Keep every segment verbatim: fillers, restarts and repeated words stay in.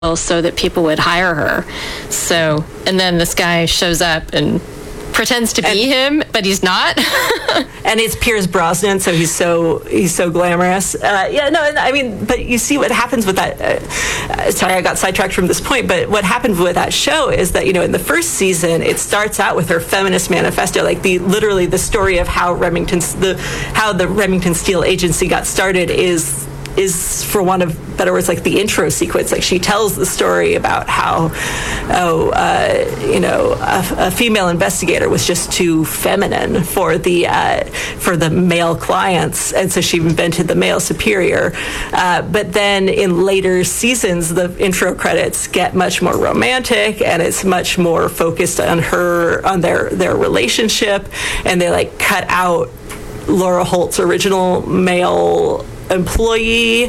so that people would hire her. So, and then this guy shows up and pretends to be and, him, but he's not. And it's Pierce Brosnan, so he's so he's so glamorous. Uh, yeah, no, I mean, but you see what happens with that. Uh, sorry, I got sidetracked from this point, but what happened with that show is that, you know, in the first season, it starts out with her feminist manifesto, like the literally the story of how Remington's the how the Remington Steele Agency got started is. is, for want of better words, like the intro sequence. Like, she tells the story about how, oh, uh, you know, a, a female investigator was just too feminine for the uh, for the male clients, and so she invented the male superior. Uh, but then in later seasons, the intro credits get much more romantic, and it's much more focused on her, on their their relationship, and they like cut out Laura Holt's original male employee,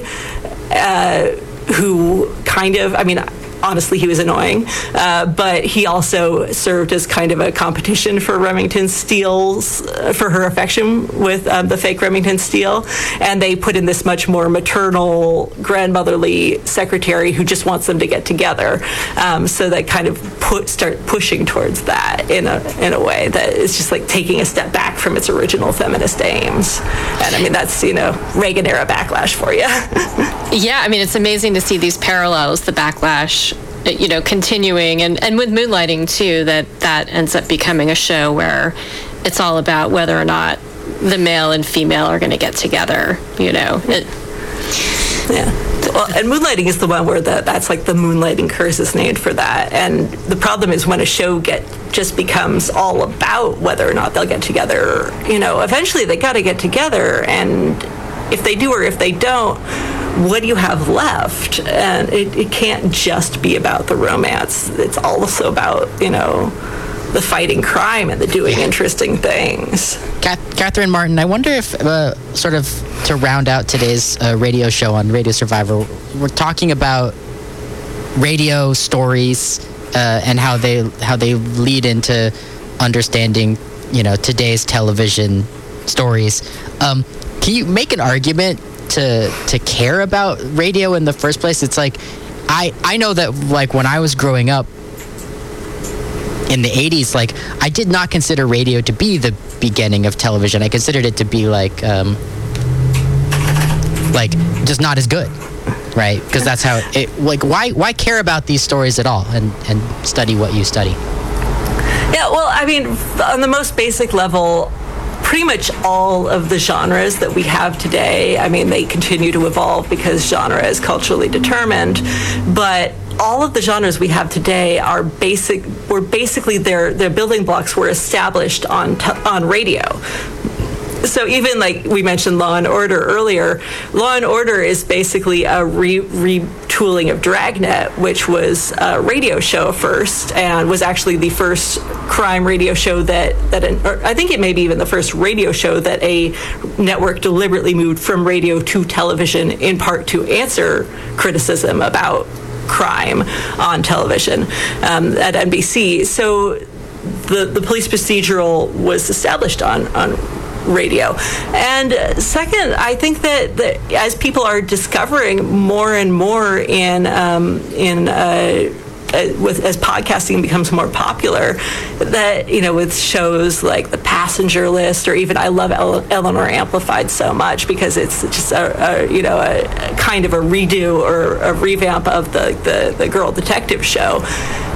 uh, who kind of, I mean, honestly, he was annoying, uh, but he also served as kind of a competition for Remington Steele's, uh, for her affection with um, the fake Remington Steele. And they put in this much more maternal, grandmotherly secretary who just wants them to get together. Um, so they kind of put, start pushing towards that in a in a way that is just like taking a step back from its original feminist aims. And I mean, that's, you know, Reagan era backlash for you. Yeah, I mean, it's amazing to see these parallels, the backlash, you know, continuing, and, and with Moonlighting too, that that ends up becoming a show where it's all about whether or not the male and female are going to get together, you know. It, yeah. Well, and Moonlighting is the one where the, that's like the Moonlighting curse is named for that. And the problem is when a show get just becomes all about whether or not they'll get together, you know, eventually they got to get together, and if they do or if they don't, what do you have left? And it, it can't just be about the romance. It's also about, you know, the fighting crime and the doing interesting things. Catherine Martin, I wonder if, uh, sort of to round out today's uh, radio show on Radio Survivor, we're talking about radio stories uh, and how they how they lead into understanding, you know, today's television stories. Um, can you make an argument to to care about radio in the first place? It's like, I, I know that, like, when I was growing up in the eighties, like, I did not consider radio to be the beginning of television. I considered it to be like, um, like, just not as good, right? Because that's how it, like, why why care about these stories at all and, and study what you study? Yeah, well, I mean, on the most basic level, pretty much all of the genres that we have today, I mean, they continue to evolve because genre is culturally determined, but all of the genres we have today are basic, were basically their, their building blocks were established on, te- on radio. So even like we mentioned Law and Order earlier, Law and Order is basically a re- retooling of Dragnet, which was a radio show first and was actually the first crime radio show that, that an, or I think it may be even the first radio show that a network deliberately moved from radio to television, in part to answer criticism about crime on television um, at N B C. So the, the police procedural was established on, on radio. And second, I think that, that as people are discovering more and more in um, in uh, uh, with as podcasting becomes more popular, that, you know, with shows like The Passenger List, or even I love Ele- Eleanor Amplified so much because it's just a, a you know a, a kind of a redo or a revamp of the the, the Girl Detective show. Uh,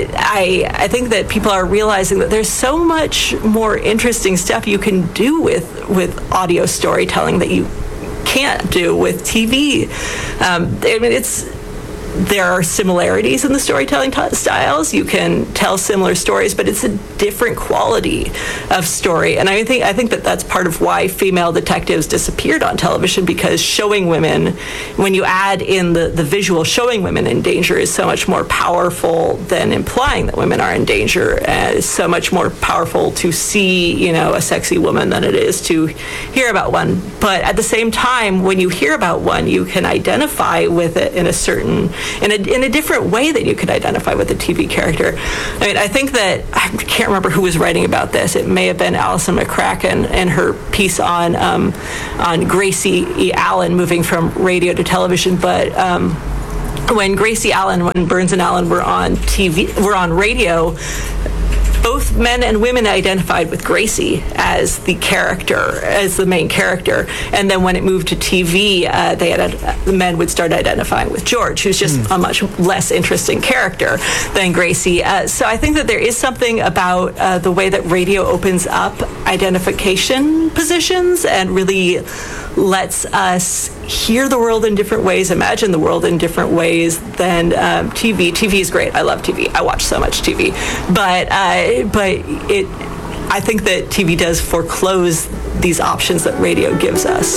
I I think that people are realizing that there's so much more interesting stuff you can do with with audio storytelling that you can't do with T V. Um, I mean, it's there are similarities in the storytelling t- styles. You can tell similar stories, but it's a different quality of story. And I think I think that that's part of why female detectives disappeared on television, because showing women, when you add in the, the visual showing women in danger, is so much more powerful than implying that women are in danger. And it's so much more powerful to see, you know, a sexy woman than it is to hear about one. But at the same time, when you hear about one, you can identify with it in a certain in a, in a different way than you could identify with a T V character. I mean, I think that, I can't remember who was writing about this. It may have been Alison McCracken and her piece on um, on Gracie E. Allen moving from radio to television, but um, when Gracie Allen, when Burns and Allen were on T V, were on radio, both men and women identified with Gracie as the character, as the main character. And then when it moved to T V, uh, they had the men would start identifying with George, who's just mm. a much less interesting character than Gracie. Uh, so I think that there is something about uh, the way that radio opens up identification positions and really lets us hear the world in different ways, imagine the world in different ways than um, T V. T V is great. I love T V. I watch so much T V. But uh, but it, I think that T V does foreclose these options that radio gives us.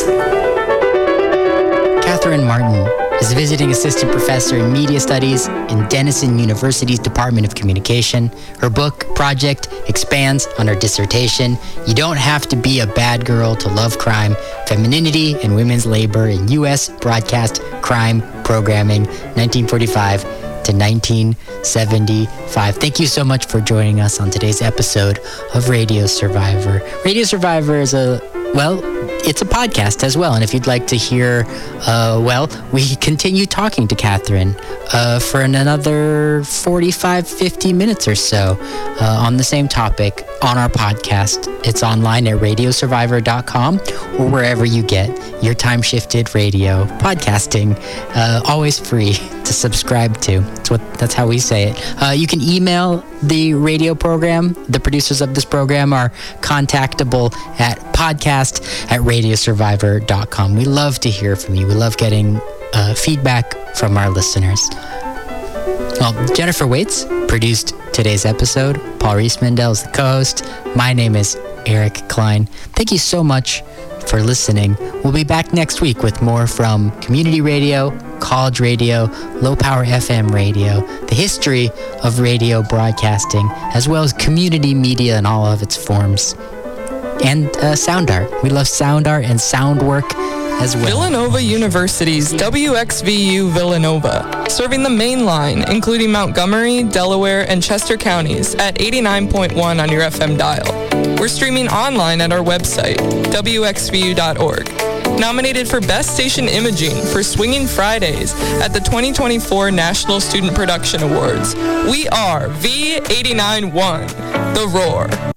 Catherine Martin is a visiting assistant professor in media studies in Denison University's Department of Communication. Her book, Project, expands on her dissertation, You Don't Have to Be a Bad Girl to Love Crime, Femininity and Women's Labor in U S Broadcast Crime Programming, nineteen forty-five to nineteen seventy-five. Thank you so much for joining us on today's episode of Radio Survivor. Radio Survivor is a, well, it's a podcast as well. And if you'd like to hear, uh, well, we continue talking to Catherine uh, for another forty-five, fifty minutes or so uh, on the same topic on our podcast. It's online at radio survivor dot com or wherever you get your time-shifted radio podcasting. Uh, always free to subscribe to. That's what. That's how we say it. Uh, you can email the radio program. The producers of this program are contactable at podcast at radio survivor dot com. We love to hear from you. We love getting uh, feedback from our listeners. Well, Jennifer Waits produced today's episode. Paul Reese-Mandel is the co-host. My name is Eric Klein. Thank you so much for listening. We'll be back next week with more from community radio, college radio, low-power F M radio, the history of radio broadcasting, as well as community media in all of its forms, and uh, sound art. We love sound art and sound work as well. Villanova University's W X V U Villanova, serving the main line, including Montgomery, Delaware, and Chester counties at eighty-nine point one on your F M dial. We're streaming online at our website, w x v u dot org. Nominated for Best Station Imaging for Swinging Fridays at the twenty twenty-four National Student Production Awards. We are V eighty-nine point one, The Roar.